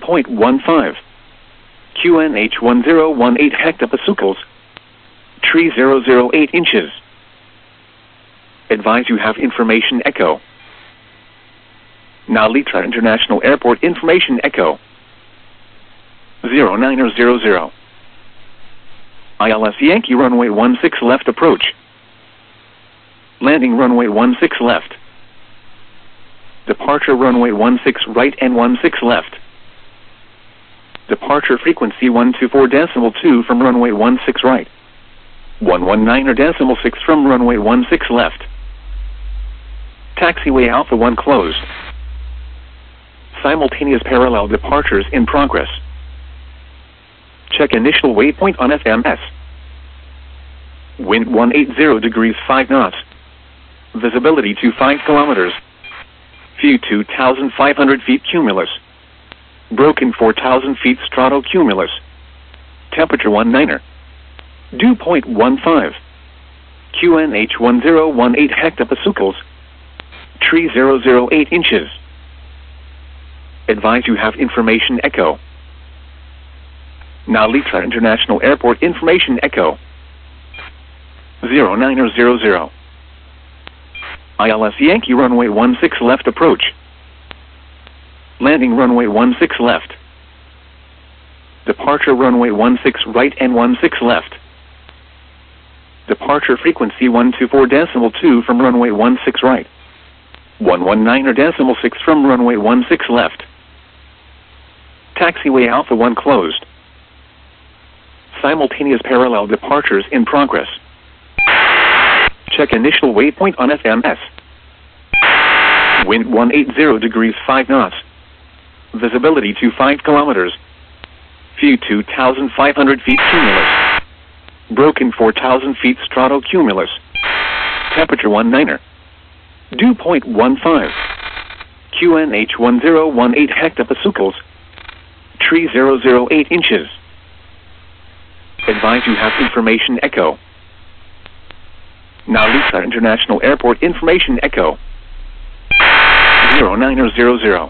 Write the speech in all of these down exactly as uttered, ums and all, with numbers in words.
point one five. Q N H one zero one eight hectopascals. Tree zero zero eight inches. Advise you have information echo. Nalitra International Airport information echo. zero nine zero zero. I L S Yankee runway one six left approach. Landing runway one six left. Departure runway one six right and one six left. Departure frequency one two four decimal two from runway one six right. one one nine or decimal six from runway one six left. Taxiway Alpha one closed. Simultaneous parallel departures in progress. Check initial waypoint on F M S. Wind one eighty degrees five knots. Visibility to five kilometers. View two thousand five hundred feet cumulus. Broken four thousand feet stratocumulus. Temperature one niner. Dew point one five. Q N H one zero one eight hectopascals. Tree zero zero eight inches. Advise you have information echo. Nalitra International Airport information echo. zero nine zero zero. I L S Yankee runway one six left approach. Landing runway one six left. Departure runway one six right and one six left. Departure frequency one two four decimal two from runway one six right. one one nine or decimal six from runway one six left. Taxiway Alpha one closed. Simultaneous parallel departures in progress. Check initial waypoint on F M S. Wind one eighty degrees five knots. Visibility to five kilometers. View two thousand five hundred feet cumulus. Broken four thousand feet stratocumulus. Temperature one niner. Dew point one five. Q N H one zero one eight hectopascals. Tree zero zero eight inches. Advise you have information echo. Nalitra International Airport information echo. zero nine zero zero.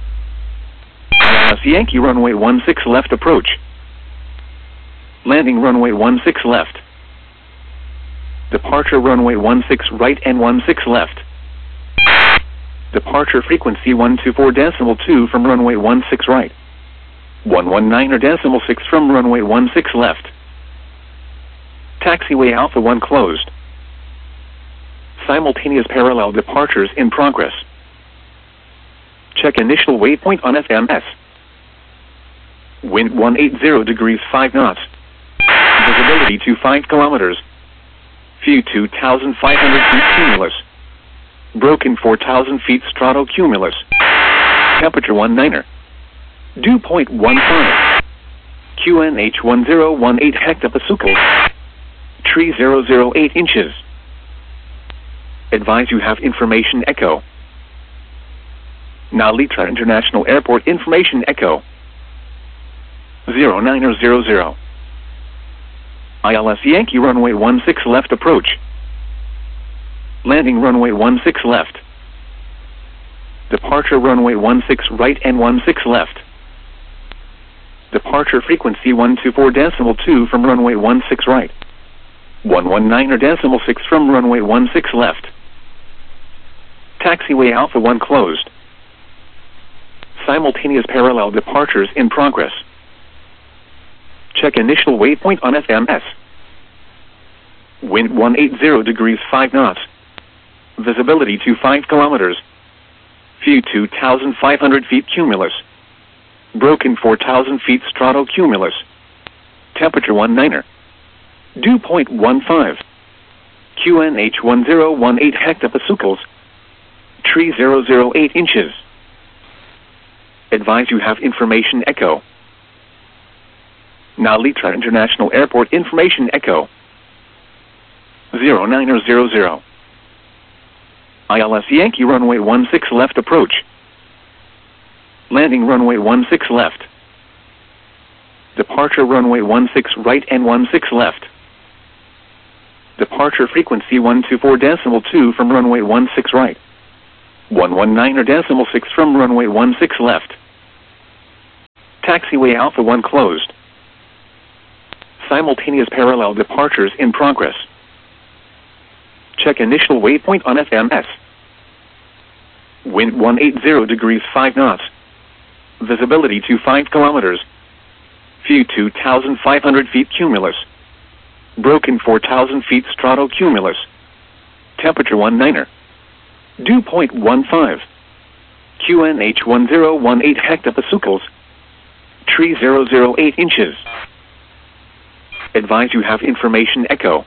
I L S Yankee runway one six left approach. Landing runway one six left. Departure runway one six right and one six left. Departure frequency one two four decimal two from runway one six right. one one nine or decimal six from runway one six left. Taxiway Alpha one closed. Simultaneous parallel departures in progress. Check initial waypoint on F M S. Wind one eighty degrees five knots. Visibility to five kilometers. View two thousand five hundred feet cumulus. Broken four thousand feet stratocumulus. Temperature one niner. Dew point one five. Q N H one zero one eight hectopascals. Tree zero zero eight inches. Advise you have information echo. Nalitra International Airport information echo. zero nine zero zero. I L S Yankee runway one six left approach. Landing runway one six left. Departure runway one six right and one six left. Departure frequency one two four decimal two from runway one six right. one one nine or decimal six from runway one six left. Taxiway Alpha one closed. Simultaneous parallel departures in progress. Check initial waypoint on F M S. Wind one eighty degrees five knots. Visibility to five kilometers. View two thousand five hundred feet cumulus. Broken four thousand feet stratocumulus. Temperature one niner. Dew point one five. Q N H one zero one eight hectopascals. Tree zero zero eight inches. Advise you have information echo. Nalitra International Airport information echo. zero nine zero zero. I L S Yankee runway one six left approach. Landing runway one six left. Departure runway one six right and one six left. Departure frequency one two four decimal two from runway one six right. one one nine or decimal six from runway one six left. Taxiway Alpha one closed. Simultaneous parallel departures in progress. Check initial waypoint on F M S. Wind one eighty degrees five knots. Visibility to five kilometers. View two thousand five hundred feet cumulus. Broken four thousand feet stratocumulus. Temperature one niner. Dew point one five. Q N H one zero one eight hectopascals. Tree zero zero eight inches. Advise you have information echo.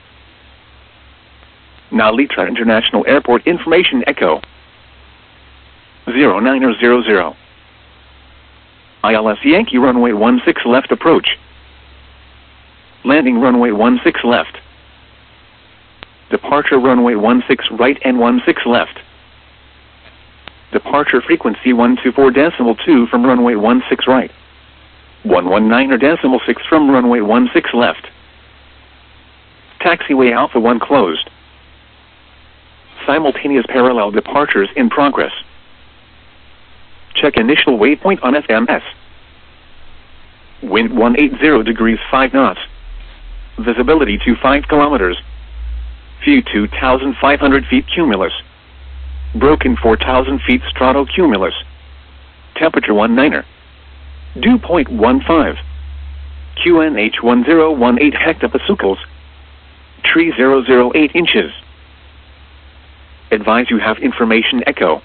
Nalitra International Airport information echo. zero nine zero zero. I L S Yankee runway one six left approach. Landing runway one six left. Departure runway one six right and one six left. Departure frequency one two four decimal two from runway one six right. one one nine decimal six from runway one six left. Taxiway Alpha one closed. Simultaneous parallel departures in progress. Check initial waypoint on F M S. Wind one eighty degrees five knots. Visibility to five kilometers. View two thousand five hundred feet cumulus. Broken four thousand feet stratocumulus. Temperature one niner. Dew point one five. Q N H one zero one eight hectopascals. Tree zero zero eight inches. Advise you have information echo.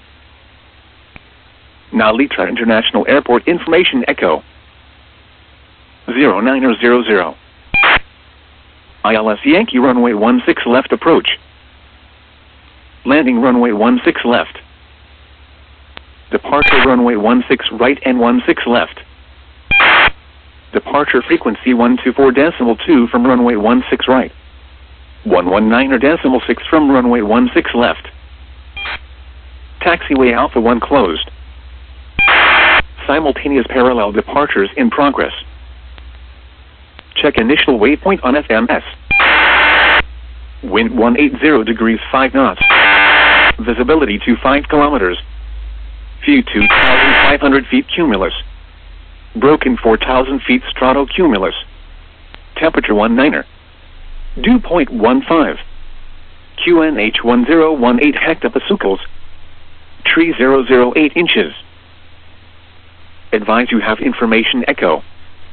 Nalitra International Airport information echo. zero nine zero zero. I L S Yankee runway one six left approach. Landing runway one six left. Departure runway one six right and one six left. Departure frequency one two four decimal two from runway one six right. one one nine decimal six from runway one six left. Taxiway Alpha one closed. Simultaneous parallel departures in progress. Check initial waypoint on F M S. Wind one eighty degrees five knots. Visibility to five kilometers. View two thousand five hundred feet cumulus. Broken four thousand feet stratocumulus. Temperature one niner. Dew point one five. Q N H one zero one eight hectopascals. Tree zero zero eight inches. Advise you have information echo.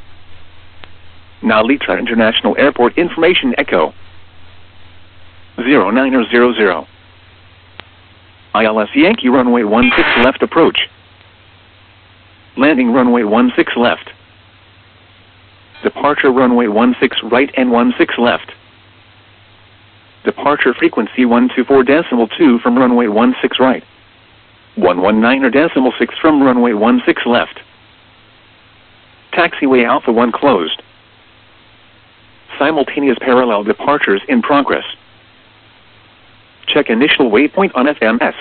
Nalitra International Airport information echo. zero nine zero zero. I L S Yankee runway one six left approach. Landing runway one six left. Departure runway one six right and one six left. Departure frequency one two four decimal two from runway one six right. one one nine decimal six from runway one six left. Taxiway Alpha one closed. Simultaneous parallel departures in progress. Check initial waypoint on F M S.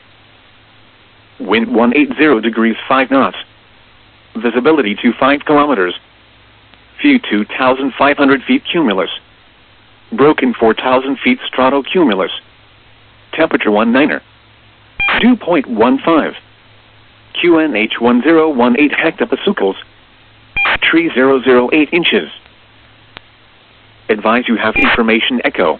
Wind one eighty degrees five knots. Visibility to five kilometers. View two thousand five hundred feet cumulus. Broken four thousand feet stratocumulus. Temperature one niner. Dew point one five. Q N H one zero one eight hectopascals. Tree zero zero eight inches. Advise you have information echo.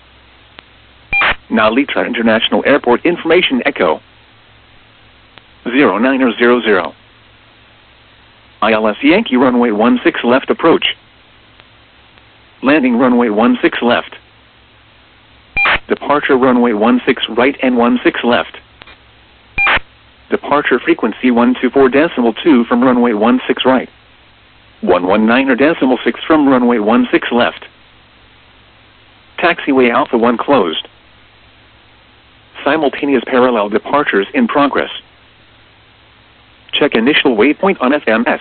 Nalitra International Airport information echo. zero nine zero zero. I L S Yankee runway one six left approach. Landing runway one six left. Departure runway one six right and one six left. Departure frequency one two four decimal two from runway one six right. one one nine decimal six from runway one six left. Taxiway Alpha one closed. Simultaneous parallel departures in progress. Check initial waypoint on F M S.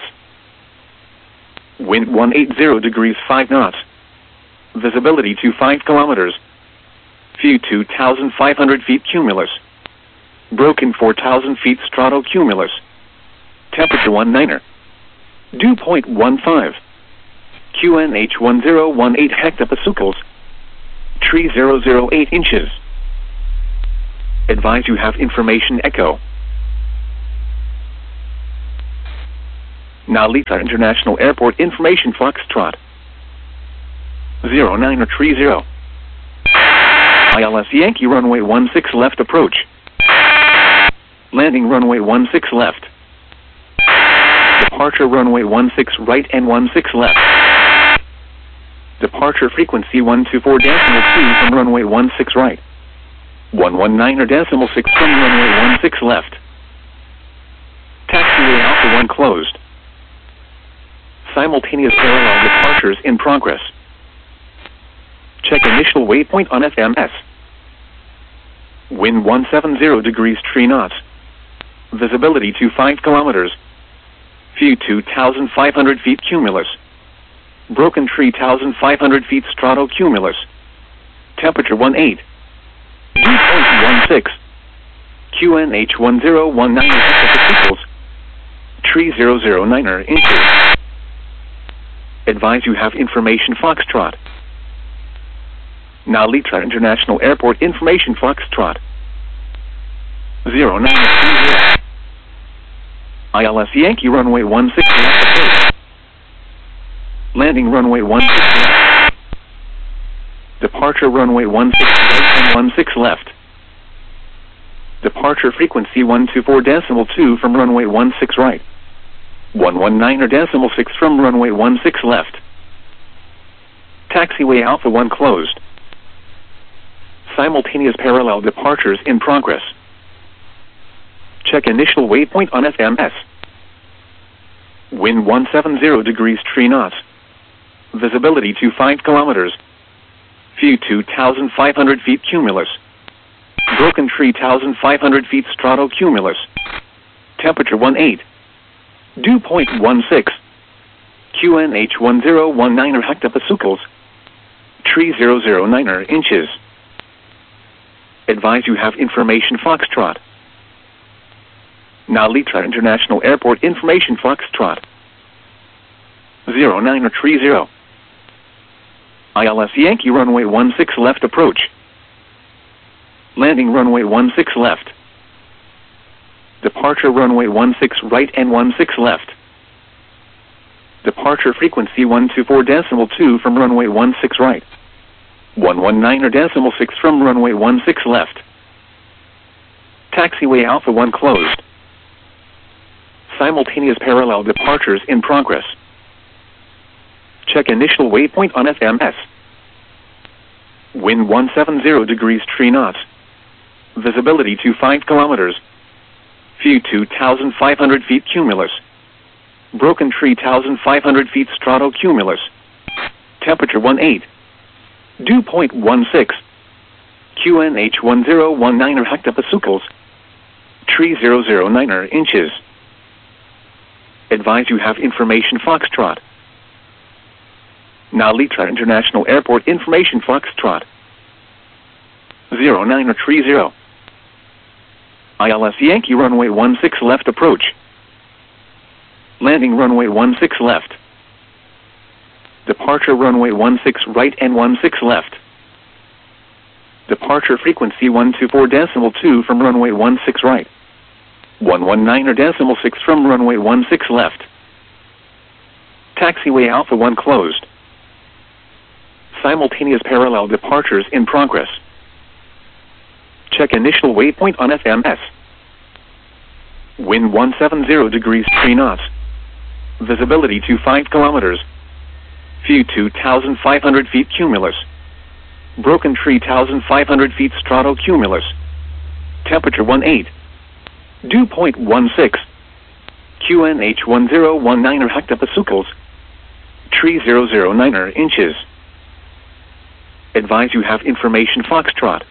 Wind one eighty degrees five knots. Visibility to five kilometers. View two thousand five hundred feet cumulus. Broken four thousand feet stratocumulus. Temperature one niner. Dew point one five. Q N H one zero one eight hectopascals. Tree zero zero eight inches. Advise you have information echo. Narita International Airport information Foxtrot. zero nine or three zero. I L S Yankee runway one six left approach. Landing runway one six left. Departure runway one six right and one six left. Departure frequency one two four decimal two from runway one six right. one one nine or decimal six from runway one six left. Taxiway Alpha one closed. Simultaneous parallel departures in progress. Check initial waypoint on F M S. Wind one seven zero degrees three knots. Visibility to five kilometers. View two thousand five hundred feet cumulus. Broken three thousand five hundred feet stratocumulus. Temperature one eight. Dew point one six. Q N H one zero one nine equals three thousand nine inches. Advise you have information Foxtrot. Narita International Airport information Foxtrot. zero nine three zero. I L S Yankee runway one six left approach. Landing runway one six left. Departure runway one six right and one six left. Departure frequency one two four decimal two from runway one six right. one one nine or decimal six from runway one six left. Taxiway Alpha one closed. Simultaneous parallel departures in progress. Check initial waypoint on F M S. Wind one seven zero degrees three knots. Visibility to five kilometers. View two thousand five hundred feet cumulus. Broken three thousand five hundred feet stratocumulus. Temperature one eight. Dew point one six. Q N H one zero one nine hectopascals. three thousand nine inches. Advise you have information Foxtrot. Narita International Airport information Foxtrot. zero nine or three zero. I L S Yankee runway one six left approach. Landing runway one six left. Departure runway one six right and one six left. Departure frequency one two four decimal two from runway one six right. one one nine or decimal six from runway one six left. Taxiway Alpha one closed. Simultaneous parallel departures in progress. Check initial waypoint on F M S. Wind one seven zero degrees three knots. Visibility to five kilometers. View two thousand five hundred feet cumulus. Broken three thousand five hundred feet stratocumulus. Temperature one eight. Dew point one six. Q N H one zero one nine hectopascals. three thousand nine inches. Advise you have information Foxtrot. Narita International Airport information Foxtrot. zero nine or three zero. I L S Yankee runway one six left approach. Landing runway one six left. Departure runway one six right and one six left. Departure frequency one two four decimal two from runway one six right. one one nine or decimal six from runway one six left. Taxiway Alpha one closed. Simultaneous parallel departures in progress. Check initial waypoint on F M S. Wind one seven zero degrees three knots. Visibility to five kilometers. View two thousand five hundred feet cumulus. Broken three thousand five hundred feet stratocumulus. Temperature one eight. Dew point one six. Q N H one zero one nine hectopascals. three thousand nine inches. Advise you have information Foxtrot.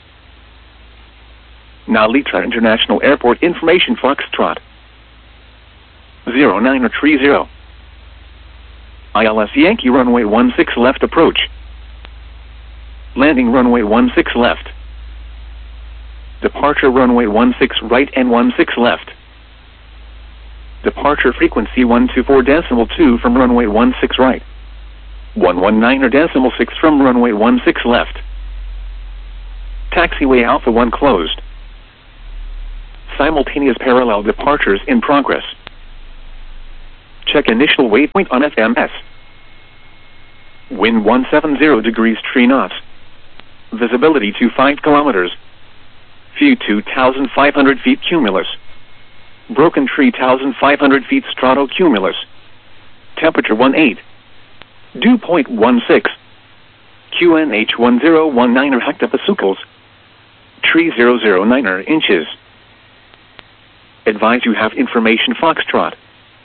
Narita International Airport information Foxtrot. zero nine or three zero. I L S Yankee runway one six left approach. Landing runway one six left. Departure runway one six right and one six left. Departure frequency one two four decimal two from runway one six right. one one nine or decimal six from runway one six left. Taxiway Alpha one closed. Simultaneous parallel departures in progress. Check initial waypoint on F M S. Wind one seventy degrees three knots. Visibility to five kilometers. View two thousand five hundred feet cumulus. Broken three thousand five hundred feet stratocumulus. Temperature eighteen. Dew point sixteen. Q N H ten nineteen hectopascals. three thousand nine inches. Advise you have information Foxtrot.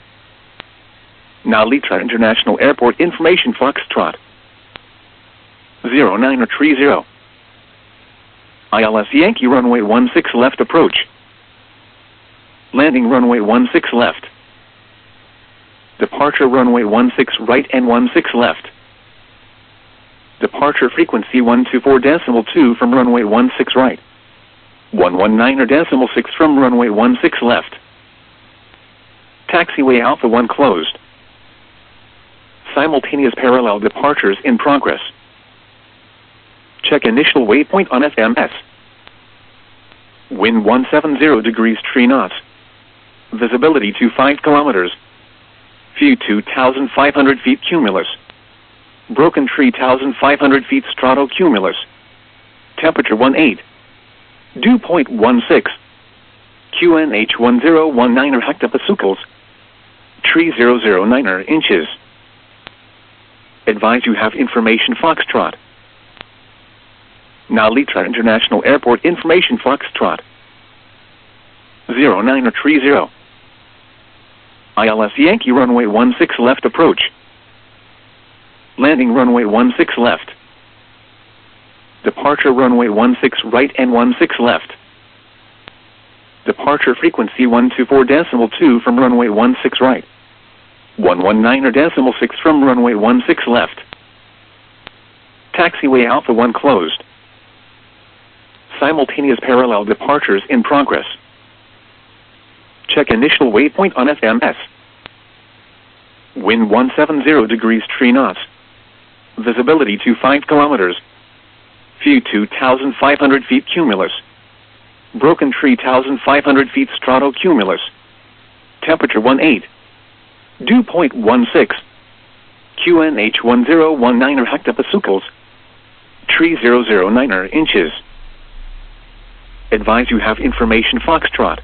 Now Litra International Airport information Foxtrot. zero nine three zero. I L S Yankee runway sixteen left approach. Landing runway sixteen left. Departure runway sixteen right and sixteen left. Departure frequency one two four point two from runway sixteen right. one nineteen point six from runway sixteen left. Taxiway Alpha one closed. Simultaneous parallel departures in progress. Check initial waypoint on F M S. Wind one seventy degrees three knots. Visibility to five kilometers. View two thousand five hundred feet cumulus. Broken three thousand five hundred feet stratocumulus. Temperature eighteen. Dew point sixteen. Q N H ten nineteen hectopascals. three thousand nine inches. Advise you have information Foxtrot. Now Litra International Airport information Foxtrot. zero nine three zero. I L S Yankee runway sixteen left approach. Landing runway sixteen left. Departure runway sixteen right and sixteen left. Departure frequency one two four point two from runway sixteen right. one nineteen point six from runway sixteen left. Taxiway Alpha one closed. Simultaneous parallel departures in progress. Check initial waypoint on F M S. Wind one seventy degrees three knots. Visibility to five kilometers. View two thousand five hundred feet cumulus. Broken three thousand five hundred feet stratocumulus. Temperature eighteen. Dew point sixteen. Q N H ten nineteen hectopascals. three thousand nine inches. Advise you have information Foxtrot.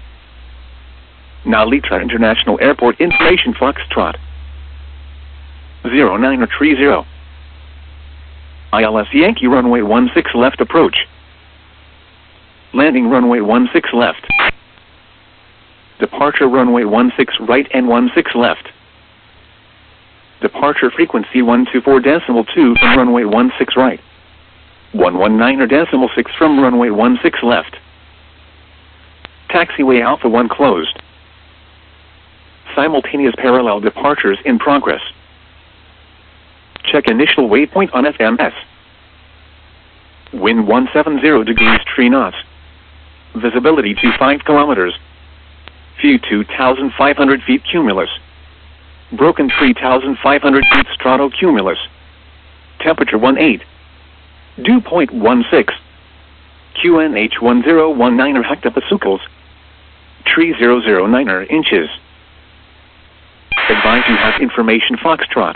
Now Litra International Airport information Foxtrot. zero nine three zero. I L S Yankee runway sixteen left approach. Landing runway sixteen left. Departure runway sixteen right and sixteen left. Departure frequency one two four point two from runway sixteen right. one nineteen point six from runway sixteen left. Taxiway Alpha one closed. Simultaneous parallel departures in progress. Check initial waypoint on F M S. Wind one seventy degrees three knots. Visibility to five kilometers. View two thousand five hundred feet cumulus. Broken three thousand five hundred feet stratocumulus. Temperature eighteen. Dew point sixteen. Q N H ten nineteen hectopascals. three thousand nine inches. Advise you have information Foxtrot.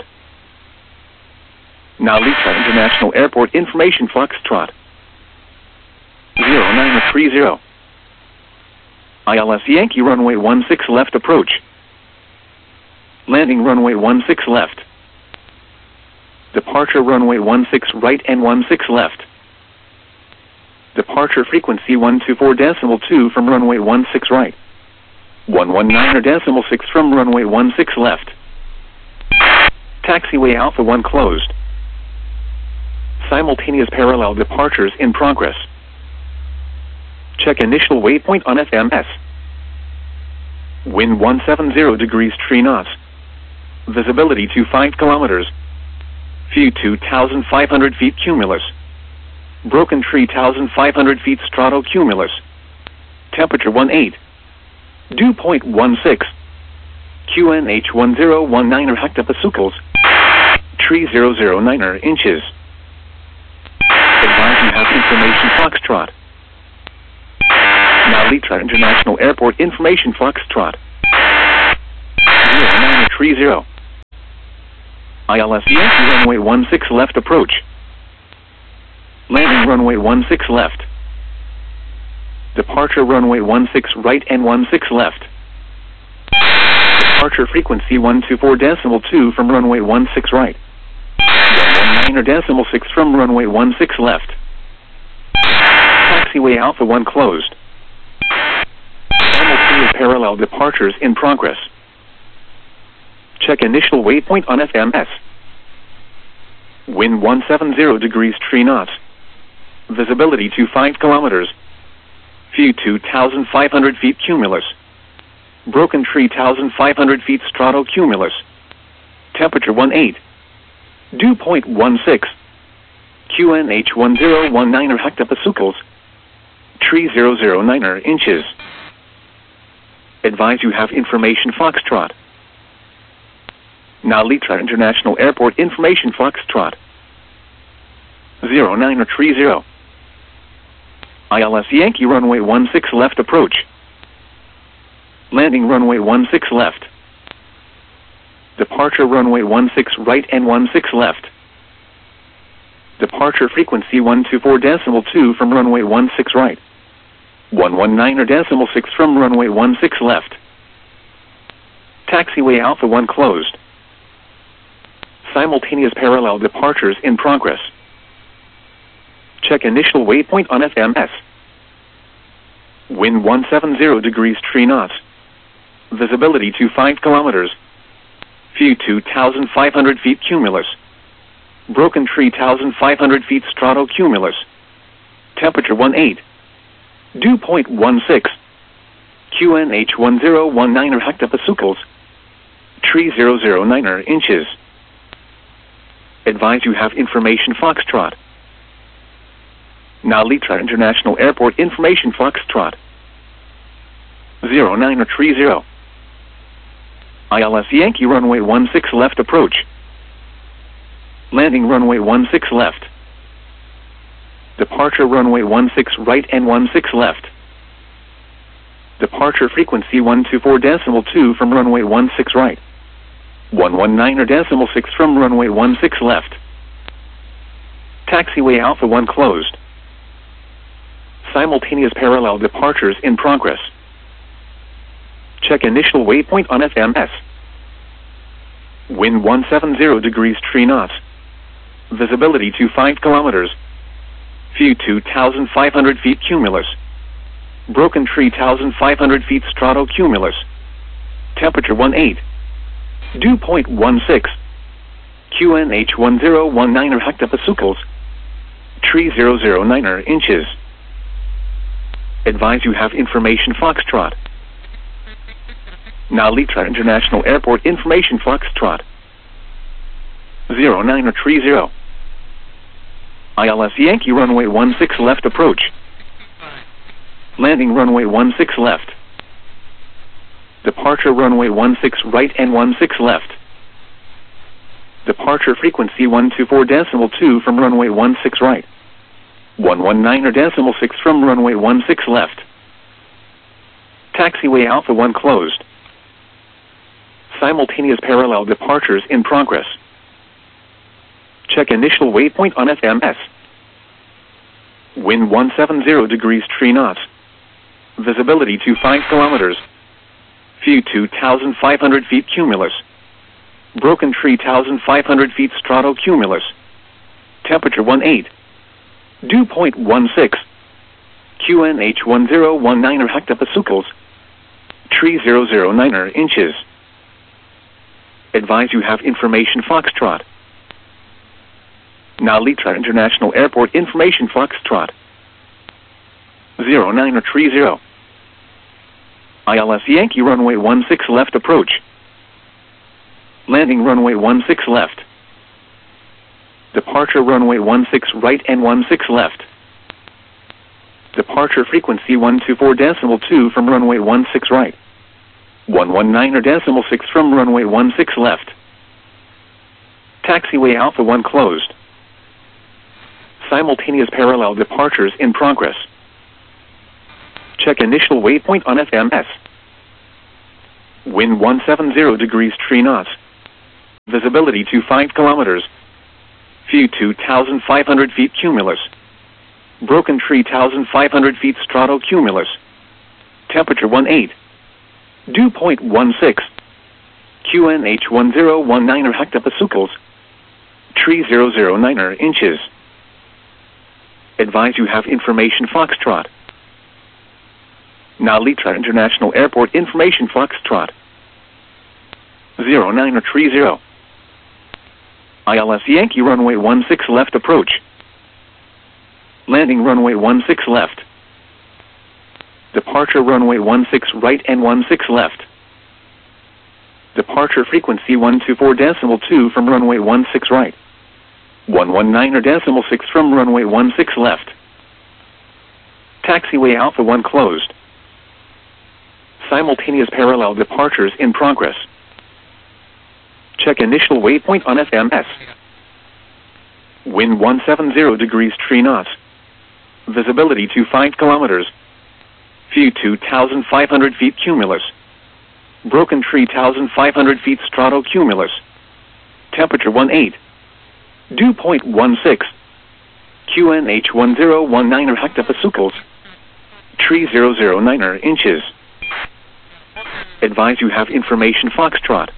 Now Litra International Airport information Foxtrot. zero nine three zero. I L S Yankee runway sixteen left approach. Landing runway sixteen left. Departure runway sixteen right and sixteen left. Departure frequency one two four point two from runway sixteen right. one nineteen point six from runway sixteen left. Taxiway Alpha one closed. Simultaneous parallel departures in progress. Check initial waypoint on F M S. Wind one seventy degrees three knots. Visibility to five kilometers. View two thousand five hundred feet cumulus. Broken three thousand five hundred feet stratocumulus. Temperature eighteen. Dew point sixteen. Q N H ten nineteen hectopascals. three thousand nine inches. Advise you have information Foxtrot. Now Litra International Airport information Foxtrot. zero nine three zero. I L S Yankee runway one six left approach. Landing runway one six left. Departure runway one six right and one six left. Departure frequency one two four decimal two from runway one six right. one one nine decimal six from runway one six left. Taxiway Alpha one closed. Simultaneous parallel departures in progress. Check initial waypoint on F M S. Wind one seven zero degrees three knots. Visibility to five kilometers. View two thousand five hundred feet cumulus. Broken tree one thousand five hundred feet stratocumulus. Temperature one eight. Dew point one six. Q N H one zero one nine hectopascals. Tree zero zero nine inches. Advise you have information Foxtrot. Now Litra International Airport information Foxtrot. zero nine three zero. I L S Yankee runway one six left approach. Landing runway one six left. Departure runway one six right and one six left. Departure frequency one two four decimal two from runway one six right. one one nine decimal six from runway one six left. Taxiway Alpha one closed. Simultaneous parallel departures in progress. Check initial waypoint on F M S. Wind one seven zero degrees three knots. Visibility to five kilometers. View two thousand five hundred feet cumulus. Broken tree one thousand five hundred feet stratocumulus. Temperature one eight. Dew point one six. Q N H one zero one nine hectopascals. Tree zero zero nine inches. Advise you have information Foxtrot. Now Litra International Airport information Foxtrot. zero nine three zero. I L S Yankee runway one six left approach. Landing runway one six left. Departure runway one six right and one six left. Departure frequency one two four decimal two from runway one six right. one one nine decimal six from runway one six left. Taxiway Alpha one closed. Simultaneous parallel departures in progress. Check initial waypoint on F M S. Wind one seven zero degrees three knots. Visibility to five kilometers. View two thousand five hundred feet cumulus. Broken tree one thousand five hundred feet stratocumulus. Temperature one eight. Dew point one six. Q N H one zero one nine hectopascals. Tree zero zero nine inches. Advise you have information Foxtrot. Now Litra International Airport information Foxtrot. zero nine three zero. I L S Yankee runway one six left approach. Landing runway one six left. Departure runway one six right and one six left. Departure frequency one two four decimal two from runway one six right. one one nine decimal six from runway one six left. Taxiway Alpha one closed. Simultaneous parallel departures in progress. Check initial waypoint on F M S. Wind one seven zero degrees three knots. Visibility to five kilometers. View two thousand five hundred feet cumulus. Broken tree one thousand five hundred feet stratocumulus. Temperature one eight. Dew point one six. Q N H one zero one nine hectopascals. Tree zero zero nine inches. Advise you have information Foxtrot. Now Litra International Airport information Foxtrot. zero nine three zero. I L S Yankee runway one six left approach. Landing runway one six left. Departure runway one six right and one six left. Departure frequency one two four decimal two from runway one six right. one one nine decimal six from runway one six left. Taxiway Alpha one closed. Simultaneous parallel departures in progress. Check initial waypoint on F M S. Wind one seventy degrees three knots. Visibility to five kilometers. View two thousand five hundred feet cumulus. Broken three thousand five hundred feet stratocumulus. Temperature eighteen. Dew point one six. Q N H one zero one nine hectopascals. three thousand nine inches. Advise you have information Foxtrot. Nalitra International Airport information Foxtrot. zero nine three zero. I L S Yankee runway one six left approach. Landing runway one six left. Departure runway one six right and one six left. Departure frequency one two four decimal two from runway one six right. one one nine or decimal six from runway one six left. Taxiway Alpha one closed. Simultaneous parallel departures in progress. Check initial waypoint on F M S. Wind one seventy degrees three knots. Visibility to five kilometers. View two thousand five hundred feet cumulus. Broken three thousand five hundred feet stratocumulus. Temperature eighteen. Dew point one six. Q N H one zero one nine hectopascals. three thousand nine inches. Advise you have information Foxtrot.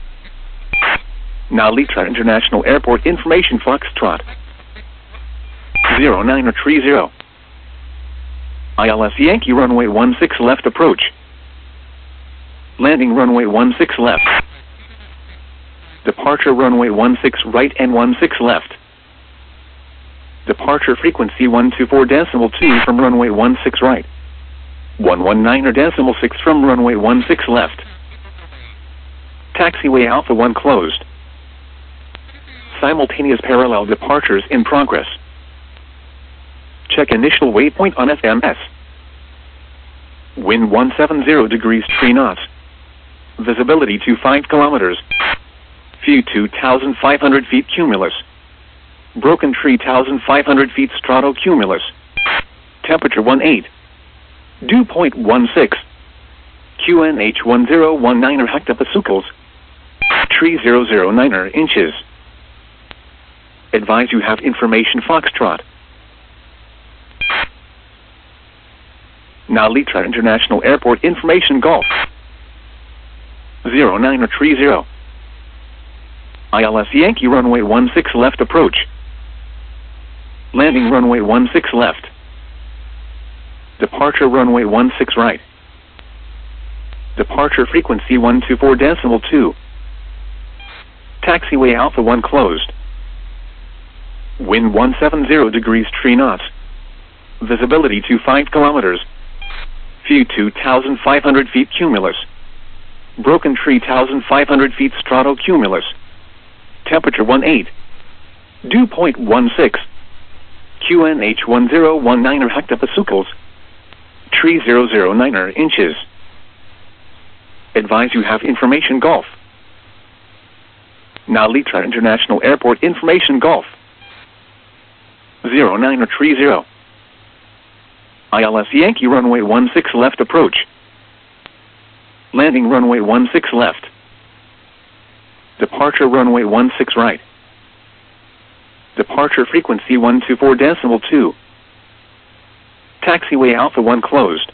Nalitra International Airport information Foxtrot. zero nine three zero. I L S Yankee runway one six left approach. Landing runway one six left. Departure runway one six right and one six left. Departure frequency one two four decimal two from runway one six right. one one nine or decimal six from runway one six left. Taxiway Alpha one closed. Simultaneous parallel departures in progress. Check initial waypoint on F M S. Wind one seventy degrees three knots. Visibility to five kilometers. View two thousand five hundred feet cumulus. Broken three thousand five hundred feet stratocumulus. Temperature eighteen. Dew point one six. Q N H one zero one nine hectopascals. three thousand nine inches. Advise you have information Foxtrot. Nalitra International Airport information Golf. zero nine three zero. I L S Yankee runway one six left approach. Landing runway one six left. Departure runway one six right. Departure frequency one two four decimal two. Taxiway Alpha one closed. Wind one seventy degrees three knots. Visibility to five kilometers. View two thousand five hundred feet cumulus. Broken three thousand five hundred feet stratocumulus. Temperature eighteen. Dew point one six. Q N H one zero one nine hectopascals. three thousand nine inches. Advise you have information Golf. Nalitra International Airport information Golf. zero nine three zero. I L S Yankee runway one six left approach. Landing runway one six left. Departure runway one six right. Departure frequency one two four decimal two. Taxiway Alpha one closed.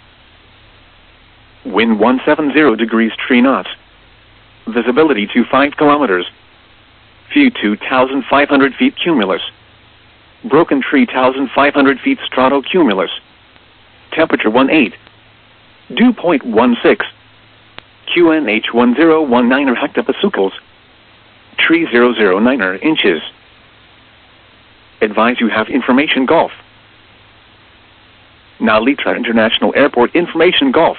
Wind one seventy degrees three knots. Visibility to five kilometers. View two thousand five hundred feet cumulus. Broken three thousand five hundred feet stratocumulus. Temperature eighteen. Dew point one six. Q N H one zero one nine hectopascals. three thousand nine inches. Advise you have information Golf. Nalitra International Airport information Golf.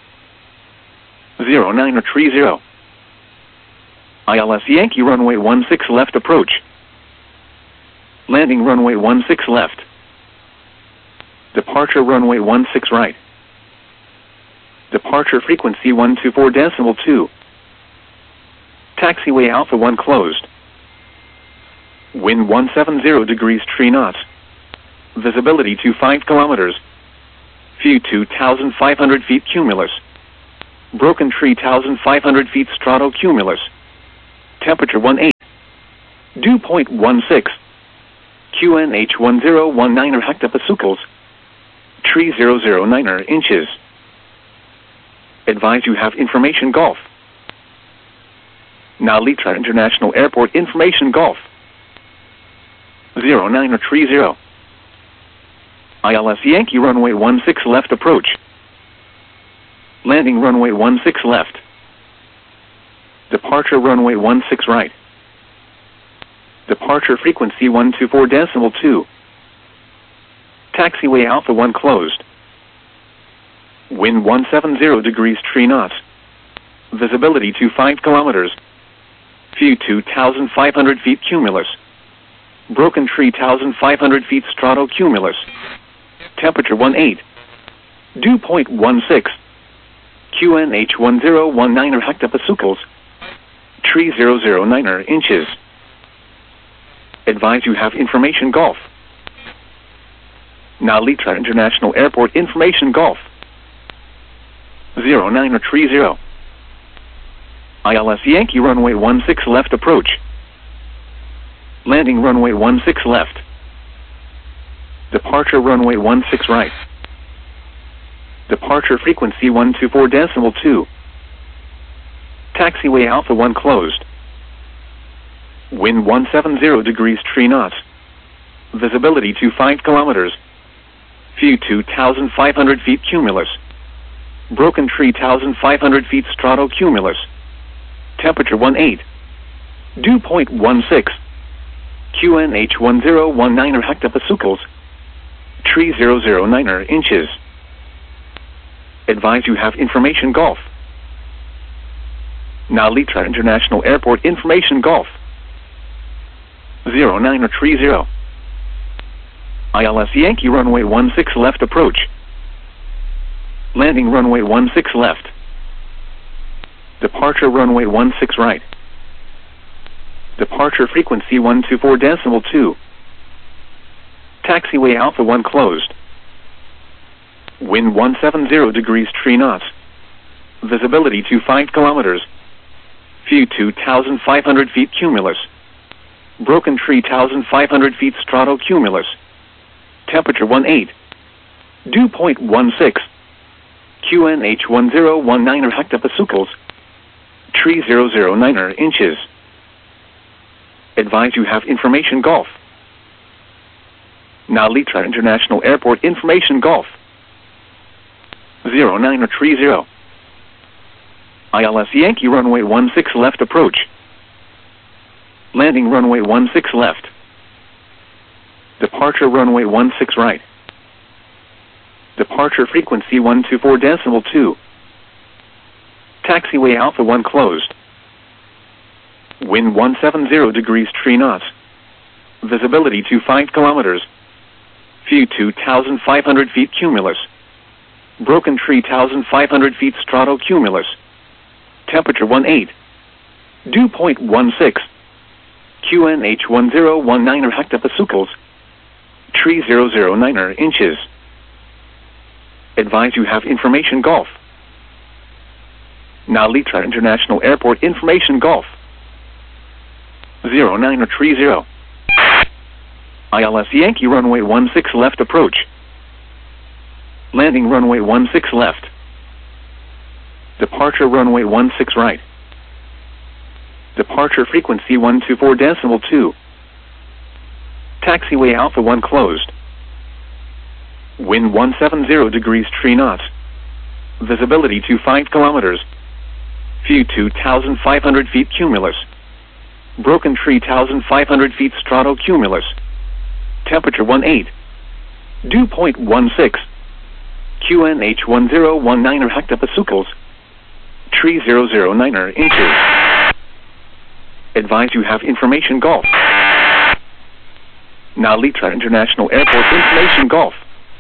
zero nine three zero. I L S Yankee runway one six left approach. Landing runway one six left. Departure runway one six right. Departure frequency one two four decimal two. Taxiway Alpha one closed. Wind one seventy degrees three knots. Visibility to five kilometers. View two thousand five hundred feet cumulus. Broken tree one thousand five hundred feet stratocumulus. Temperature eighteen. Dew point sixteen. Q N H one zero one nine hectopascals. Tree zero zero nine inches. Advise you have information Golf. Now Litra International Airport information Golf. zero nine tree zero. I L S Yankee runway one six left approach. Landing runway one six left. Departure runway one six right. Departure frequency one two four decimal two. Taxiway Alpha one closed. Wind one seventy degrees three knots. Visibility to five kilometers. View two thousand five hundred feet cumulus. Broken tree one thousand five hundred feet stratocumulus. Temperature eighteen. Dew point sixteen. Q N H one zero one nine hectopascals. Tree zero zero nine inches. Advise you have information Golf. Now Litra International Airport information Golf. zero nine tree zero. I L S Yankee runway one six left approach. Landing runway one six left. Departure runway one six right. Departure frequency one two four decimal two. Taxiway Alpha one closed. Wind one seventy degrees three knots. Visibility to five kilometers. View two thousand five hundred feet cumulus. Broken tree one thousand five hundred feet stratocumulus. Temperature eighteen. Dew point sixteen. Q N H one zero one nine hectopascals. Tree zero zero nine inches. Advise you have information Golf. Now Litra International Airport information Golf. zero nine tree zero. I L S Yankee runway one six left approach. Landing runway one six left. Departure runway one six right. Departure frequency one two four decimal two. Taxiway Alpha one closed. Wind one seventy degrees three knots. Visibility to five kilometers. View two thousand five hundred feet cumulus. Broken tree one thousand five hundred feet stratocumulus. Temperature eighteen. Dew point sixteen. Q N H one zero one nine hectopascals. Tree zero zero nine inches. Advise you have information Golf. Now Litra International Airport information Golf. zero nine tree zero. I L S Yankee runway one six left approach. Landing runway one six left. Departure runway one six right. Departure frequency one two four decimal two. Taxiway Alpha one closed. Wind one seventy degrees three knots. Visibility to five kilometers. View two thousand five hundred feet cumulus. Broken tree one thousand five hundred feet stratocumulus. Temperature eighteen. Dew point sixteen. Q N H one zero one nine hectopascals. Tree zero zero nine inches. Advise you have information Golf. Now Litra International Airport information Golf. zero nine tree zero. I L S Yankee runway one six left approach. Landing runway one six left. Departure runway one six right. Departure frequency one two four decimal two. Taxiway Alpha one closed. Wind one seventy degrees three knots. Visibility to five kilometers. View two thousand five hundred feet cumulus. Broken tree one thousand five hundred feet stratocumulus. Temperature eighteen. Dew point sixteen. Q N H one zero one nine hectopascals. Tree zero zero nine inches. Advise you have information Golf. Now Litra International Airport information Golf.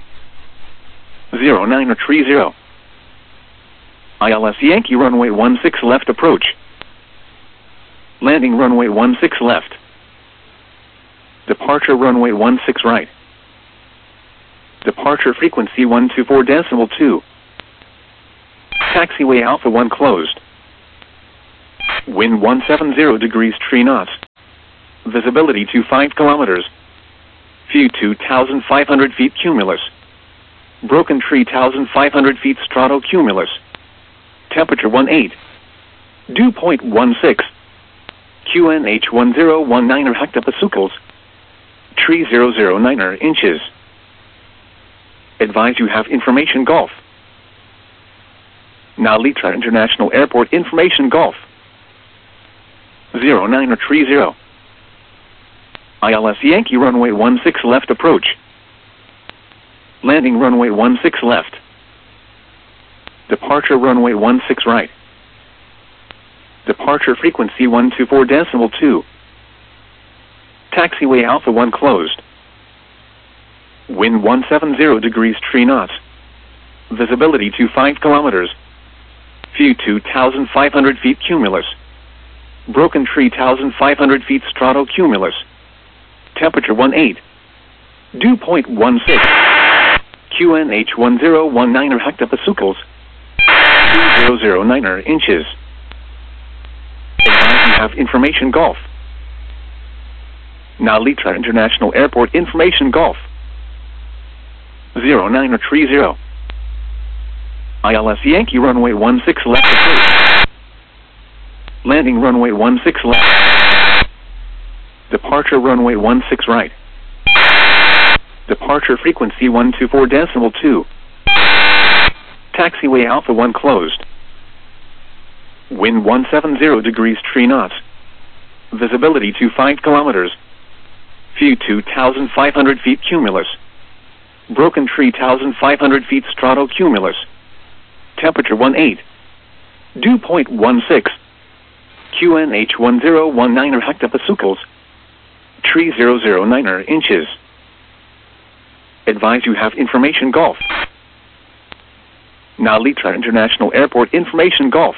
zero nine tree zero. I L S Yankee runway one six left approach. Landing runway one six left. Departure runway one six right. Departure frequency one two four decimal two. Taxiway Alpha one closed. Wind one seventy degrees three knots. Visibility to five kilometers. View two thousand five hundred feet cumulus. Broken tree one thousand five hundred feet stratocumulus. Temperature eighteen. Dew point one six. Q N H one zero one nine hectopascals. Tree zero zero nine inches. Advise you have information Golf. Now Litra International Airport information Golf. zero nine three zero. I L S Yankee runway one six left approach. Landing runway one six left. Departure runway one six right. Departure frequency one two four decimal two. Taxiway Alpha one closed. Wind one seventy degrees three knots. Visibility to five kilometers. View two thousand five hundred feet cumulus. Broken tree one thousand five hundred feet stratocumulus. Temperature eighteen. Dew point one six. Q N H one zero one nine hectopascals. zero zero nine inches. Advise you have information Golf. Now Litra International Airport information Golf. zero nine three zero. I L S Yankee runway one six left approach. Landing runway one six left. Departure runway one six right. Departure frequency one two four decimal two. Taxiway Alpha one closed. Wind one seventy degrees three knots. Visibility to five kilometers. View two thousand five hundred feet cumulus. Broken tree one thousand five hundred feet stratocumulus. Temperature eighteen. Dew point one six. Q N H one zero one nine hectopascals. Tree zero zero nine inches. Advise you have information Golf. Now Litra International Airport information Golf.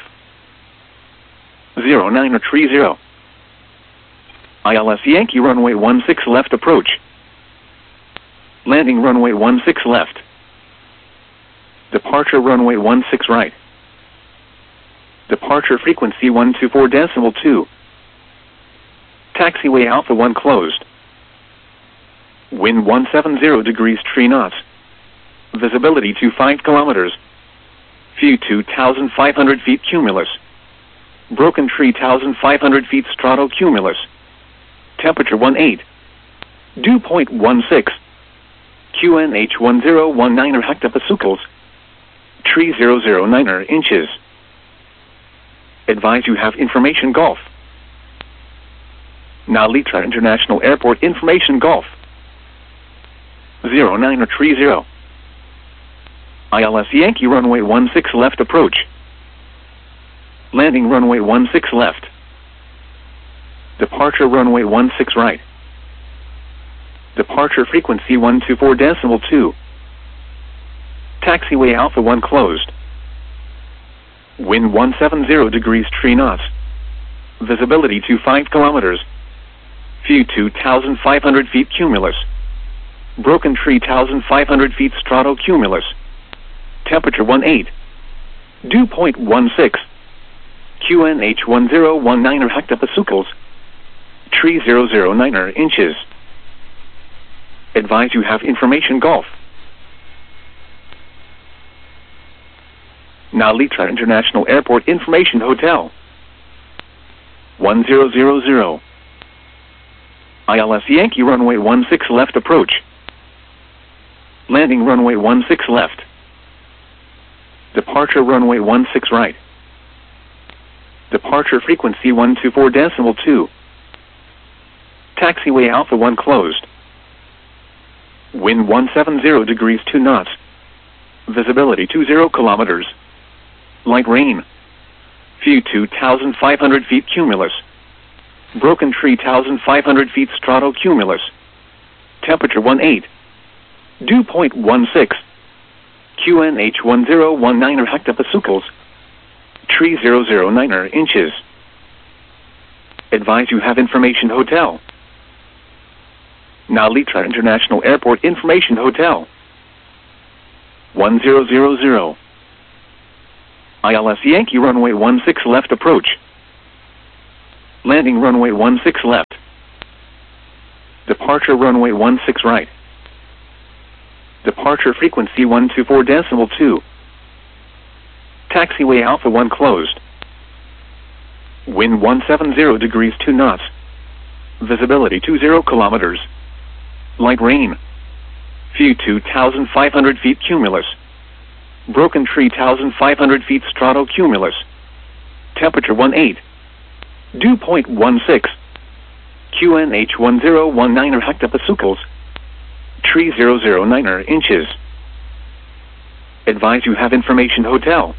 zero nine three zero. I L S Yankee runway one six left approach. Landing runway one six left. Departure runway one six right. Departure frequency one two four decimal two. Taxiway Alpha one closed. Wind one seventy degrees three knots. Visibility to five kilometers. View two thousand five hundred feet cumulus. Broken tree one thousand five hundred feet stratocumulus. Temperature eighteen. Dew point one six. Q N H one zero one nine hectopascals. Tree zero zero nine inches. Advise you have information Golf. Now Litra International Airport information Golf. zero nine three zero. I L S Yankee runway one six left approach. Landing runway one six left. Departure runway one six right. Departure frequency one two four decimal two. Taxiway Alpha one closed. Wind one seventy degrees three knots. Visibility to five kilometers. View two thousand five hundred feet cumulus. Broken tree one thousand five hundred feet stratocumulus. Temperature eighteen. Dew point one six. Q N H one zero one nine hectopascals. Tree zero zero nine inches. Advise you have information Golf. Now Litra International Airport information Hotel. one zero zero zero. I L S Yankee runway one six left approach. Landing runway one six left. Departure runway one six right. Departure frequency one two four decimal two. Taxiway Alpha one closed. Wind one seventy degrees two knots. Visibility two zero kilometers. Light rain. View two thousand five hundred feet cumulus. Broken tree one thousand five hundred feet stratocumulus. Temperature eighteen. Dew point one six. Q N H one zero one nine hectopascals. Tree zero zero nine inches. Advise you have information Hotel. Now Litra International Airport information Hotel. one zero zero zero. I L S Yankee runway one six left approach. Landing runway one six left. Departure runway one six right. Departure frequency one two four decimal two. Taxiway Alpha one closed. Wind one seven zero degrees two knots. Visibility two zero kilometers. Light rain. View two thousand five hundred feet cumulus. Broken tree one thousand five hundred feet stratocumulus. Temperature one eight. Dew point one six. Q N H one zero one nine hectopascals. Tree zero zero nine inches. Advise you have information hotel.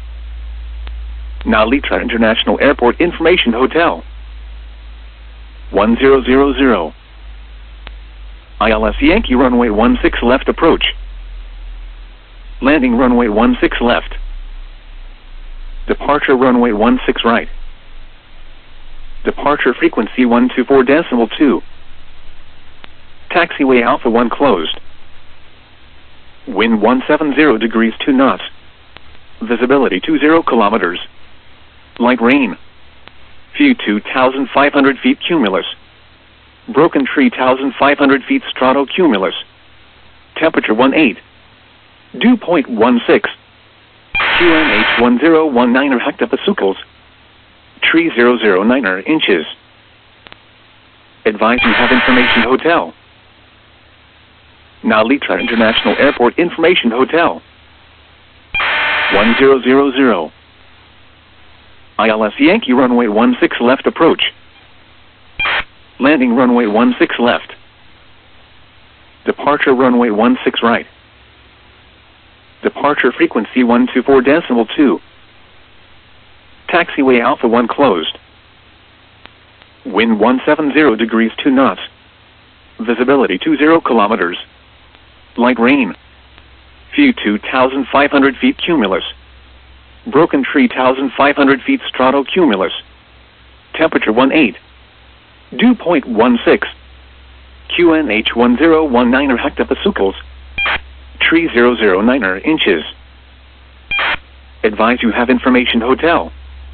Nalitra International Airport Information Hotel. one zero zero zero. I L S Yankee runway one six left approach. Landing runway one six left. Departure runway one six right. Departure frequency one two four decimal two. Taxiway Alpha one closed. Wind one seven zero degrees two knots. Visibility two zero kilometers. Light rain. View two thousand five hundred feet cumulus. Broken tree one thousand five hundred feet stratocumulus. Temperature one eight. Dew point one six. Q N H one zero one nine hectopascals. Tree zero zero nine inches. Advise you have information hotel. Nalitra International Airport Information Hotel. one zero zero zero. I L S Yankee runway one six left approach. Landing runway one six left. Departure runway one six right. Departure frequency one two four decimal two. Taxiway Alpha one closed. Wind one seven zero degrees two knots. Visibility two zero kilometers. Light rain. View two thousand five hundred feet cumulus. Broken tree one thousand five hundred feet stratocumulus. Temperature one eight. Dew point one six. Q N H one zero one nine hectopascals. Tree zero zero nine inches. Advise you have information hotel.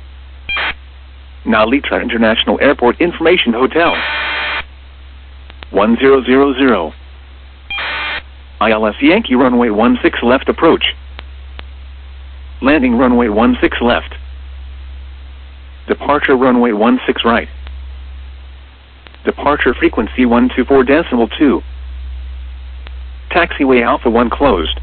Nalitra International Airport Information Hotel. one zero zero zero. I L S Yankee runway one six left approach. Landing runway one six left. Departure runway one six right. Departure frequency one two four decimal two. Taxiway Alpha one closed.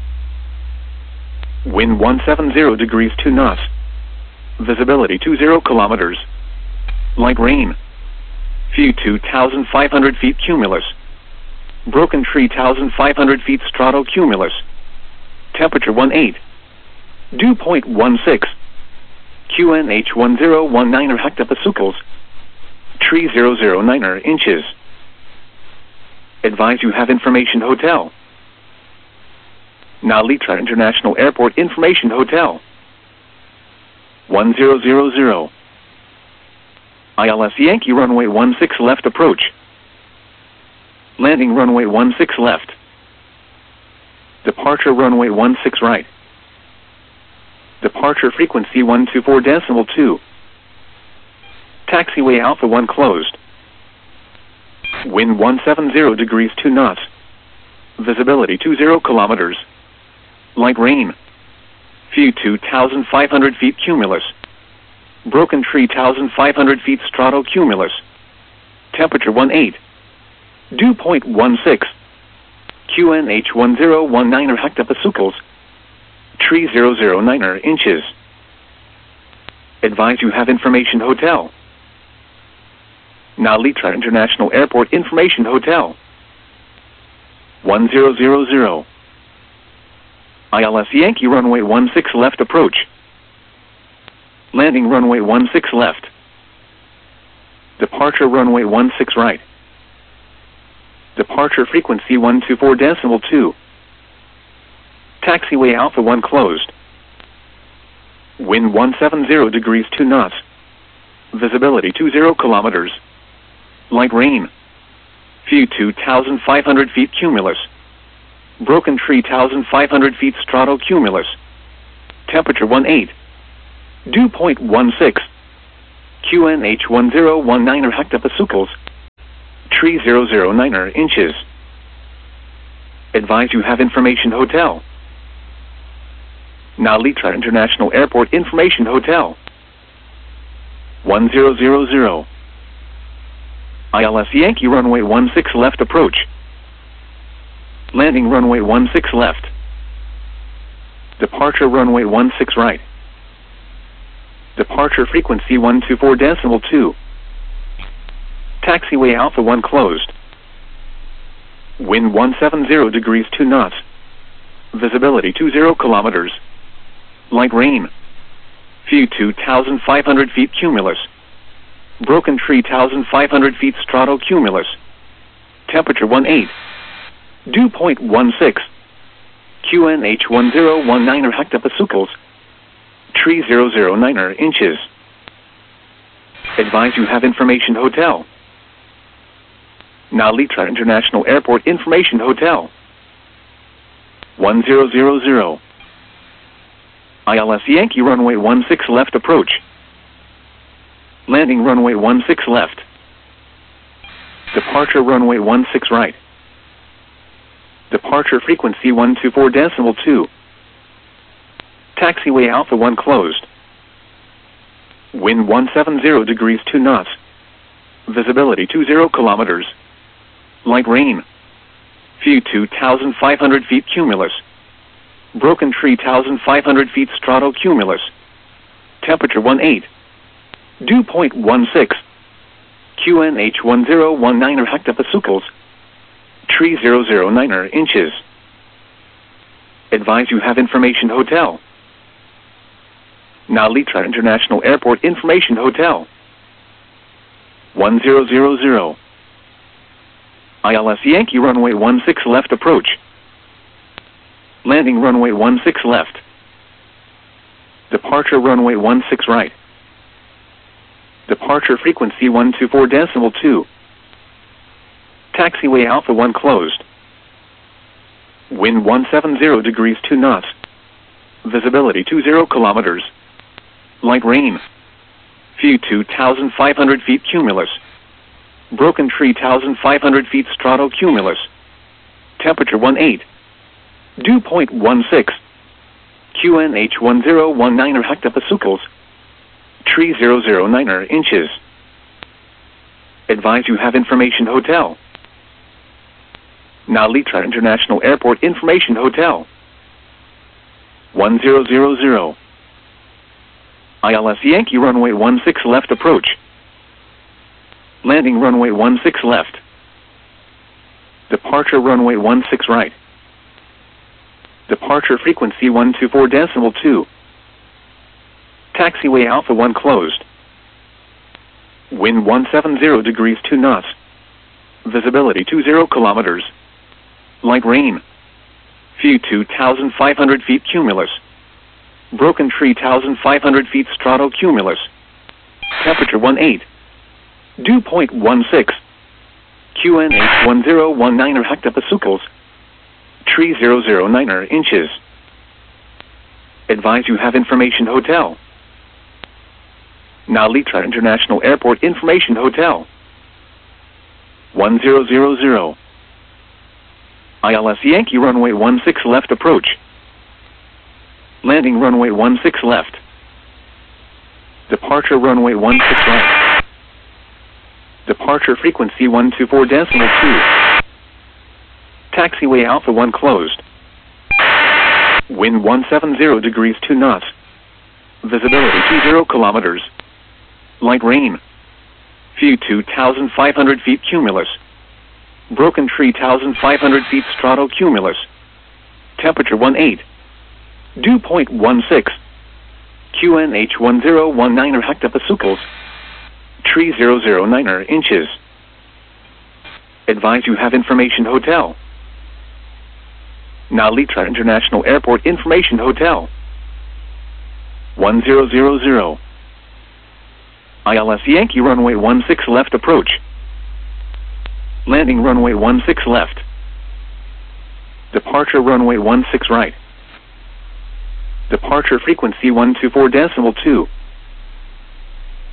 Wind one seven zero degrees two knots. Visibility two zero kilometers. Light rain. View two thousand five hundred feet cumulus. Broken tree one thousand five hundred feet stratocumulus. Temperature one eight. Dew point one six. Q N H one zero one nine hectopascals. Tree zero zero nine inches. Advise you have information hotel. Nalitra International Airport Information Hotel. one zero zero zero. I L S Yankee runway one six left approach. Landing runway one six left. Departure runway one six right. Departure frequency one two four decimal two. Taxiway Alpha one closed. Wind one seven zero degrees two knots. Visibility two zero kilometers. Light rain. View two thousand five hundred feet cumulus. Broken tree one thousand five hundred feet stratocumulus. Temperature one eight. Dew point one six. Q N H one zero one nine hectopascals. Tree zero zero nine inches. Advise you have information hotel. Nalitra International Airport Information Hotel. one zero zero zero. I L S Yankee runway one six left approach. Landing runway one six left. Departure runway one six right. Departure frequency one two four decimal two. Taxiway Alpha one closed. Wind one seven zero degrees two knots. Visibility two zero kilometers. Light rain. View two thousand five hundred feet cumulus. Broken tree one thousand five hundred feet stratocumulus. Temperature one eight. Dew point one six. Q N H one zero one nine hectopascals. Tree zero zero nine inches. Advise you have information hotel. Nalitra International Airport Information Hotel. one zero zero zero. I L S Yankee runway one six left approach. Landing runway one six left. Departure runway one six right. Departure frequency one two four decimal two. Taxiway Alpha one closed. Wind one seven zero degrees two knots. Visibility two zero kilometers. Light rain. View two thousand five hundred feet cumulus. Broken tree one thousand five hundred feet stratocumulus. Temperature one eight. Dew point one six. Q N H one zero one nine hectopascals. Tree zero zero nine inches. Advise you have information hotel. Nalitra International Airport Information Hotel. one zero zero zero. I L S Yankee runway one six left approach. Landing runway one six left. Departure runway one six right. Departure frequency one two four decimal two. Taxiway Alpha one closed. Wind one seven zero degrees two knots. Visibility two zero kilometers. Light rain. View two thousand five hundred feet cumulus. Broken tree one thousand five hundred feet stratocumulus. Temperature one eight. Dew point one six. Q N H one zero one nine hectopascals. Tree zero zero nine inches. Advise you have information hotel. Nalitra International Airport Information Hotel. one zero zero zero. I L S Yankee runway one six left approach. Landing runway one six left. Departure runway one six right. Departure frequency one two four decimal two. Taxiway Alpha one closed. Wind one seven zero degrees two knots. Visibility two zero kilometers. Light rain. View two thousand five hundred feet cumulus. Broken tree one thousand five hundred feet stratocumulus. Temperature one eight. Dew point one six. Q N H one zero one nine hectopascals. Tree zero zero nine inches. Advise you have information hotel. Nalitra International Airport Information Hotel. one zero zero zero. I L S Yankee runway one six left approach. Landing runway one six left. Departure runway one six right. Departure frequency one two four decimal two. Taxiway Alpha one closed. Wind one seven zero degrees two knots. Visibility two zero kilometers. Light rain. View two thousand five hundred feet cumulus. Broken tree one thousand five hundred feet stratocumulus. Temperature one eight. Dew point one six. Q N H one zero one nine hectopascals. Tree zero zero nine inches. Advise you have information hotel. Nalitra International Airport Information Hotel. one zero zero zero. I L S Yankee runway one six left approach. Landing runway one six left. Departure runway one six right. Departure frequency one two four decimal two. Taxiway Alpha one closed. Wind one seven zero degrees two knots. Visibility two zero kilometers. Light rain. View two thousand five hundred feet cumulus. Broken tree one thousand five hundred feet stratocumulus. Temperature one eight. Dew point one six. Q N H one zero one nine hectopascals. Tree zero zero nine inches. Advise you have information hotel. Nalitra International Airport Information Hotel. one zero zero zero. I L S Yankee runway one six left approach. Landing runway one six left. Departure runway one six right. Departure frequency one two four decimal two.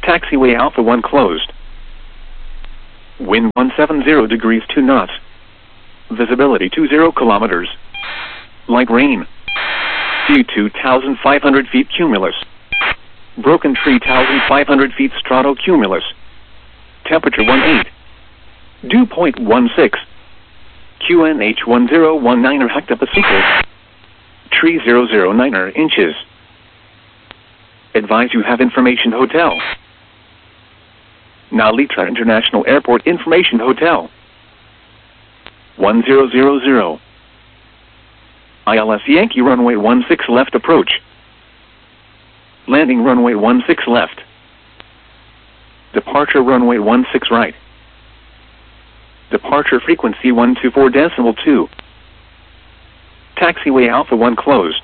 Taxiway Alpha one closed. Wind one seventy degrees two knots. Visibility two zero kilometers. Light rain. View two thousand five hundred feet cumulus. Broken tree one thousand five hundred feet stratocumulus. Temperature one eight. Dew point one six. Q N H one zero one nine hectopascals. Tree zero zero nine inches. Advise you have information hotel. Nalitra International Airport Information Hotel. one zero zero zero. I L S Yankee runway one six left approach. Landing runway one six left. Departure runway one six right. Departure frequency one two four decimal two. Taxiway Alpha one closed.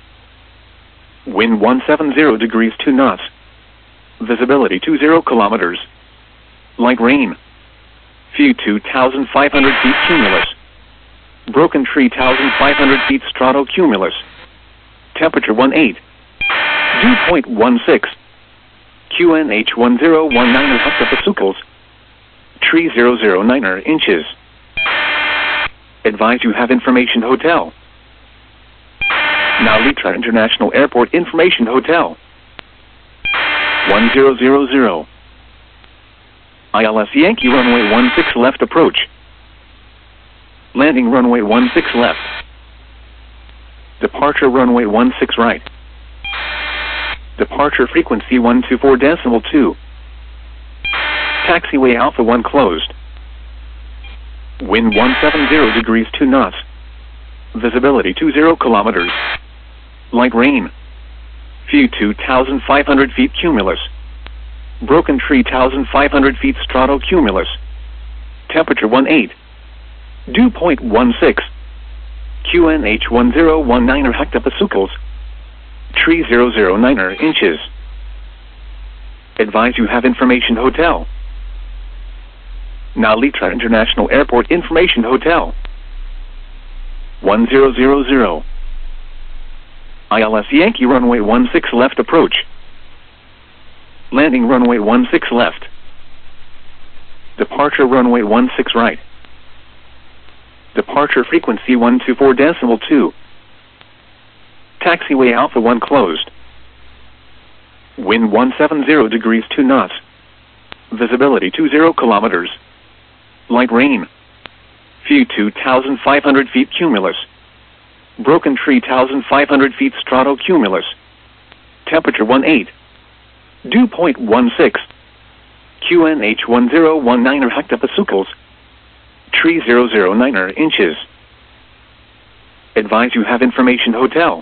Wind one seventy degrees two knots. Visibility two zero kilometers. Light rain. View two thousand five hundred feet cumulus. Broken tree one thousand five hundred feet stratocumulus. Temperature one eight. Dew point one six. Q N H one zero one nine hectopascals. Tree zero zero nine inches. Advise you have information hotel. Nalitra International Airport Information Hotel. one zero zero zero. I L S Yankee runway one six left approach. Landing runway one six left. Departure runway one six right. Departure frequency one two four decimal two. Taxiway Alpha one closed. Wind one seventy degrees two knots. Visibility two zero kilometers. Light rain. View two thousand five hundred feet cumulus. Broken tree one thousand five hundred feet stratocumulus. Temperature one eight. Dew point one six. Q N H one zero one nine hectopascals. Tree zero zero nine inches. Advise you have information hotel. Nalitra International Airport Information Hotel. one zero zero zero. I L S Yankee runway one six left approach. Landing runway one six left. Departure runway one six right. Departure frequency one two four decimal two. Taxiway Alpha one closed. Wind one seventy degrees two knots. Visibility two zero kilometers. Light rain. View two thousand five hundred feet cumulus. Broken tree one thousand five hundred feet stratocumulus. Temperature one eight. Dew point one six. Q N H one zero one nine hectopascals. Tree zero zero nine inches. Advise you have information hotel.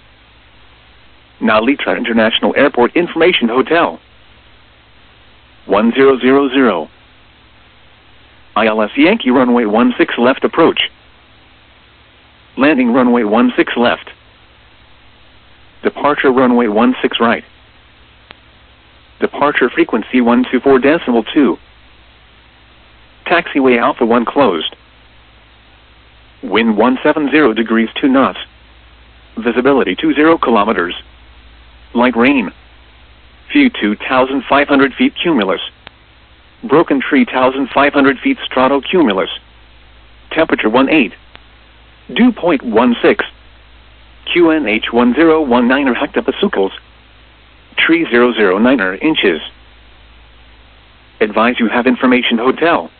Nalitra International Airport Information Hotel. one zero zero zero. I L S Yankee runway one six left approach. Landing runway one six left. Departure runway one six right. Departure frequency one two four decimal two. Taxiway Alpha one closed. Wind one seventy degrees two knots. Visibility two zero kilometers. Light rain. View two thousand five hundred feet cumulus. Broken tree one thousand five hundred feet stratocumulus. Temperature one eight. Dew point one six. Q N H one zero one nine hectopascals. Tree zero zero nine inches. Advise you have information hotel.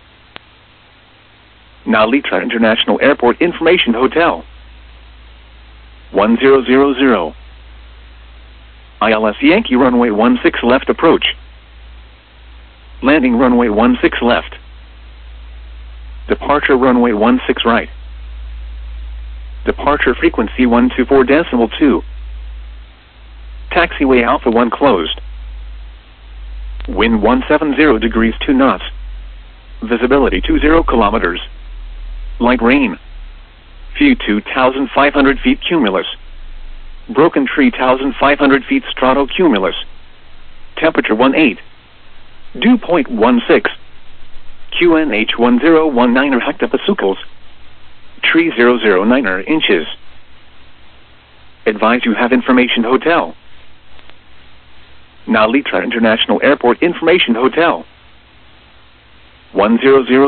Nalitra International Airport Information Hotel. one zero zero zero. I L S Yankee runway one six left approach. Landing runway one six left. Departure runway one six right. Departure frequency one two four decimal two. Taxiway Alpha one closed. Wind one seventy degrees two knots. Visibility two zero kilometers. Light rain. View two thousand five hundred feet cumulus. Broken tree one thousand five hundred feet stratocumulus. Temperature one eight. Dew point one six. Q N H one zero one nine hectopascals. Tree zero zero nine inches. Advise you have information hotel. Nalitra International Airport Information Hotel. one zero zero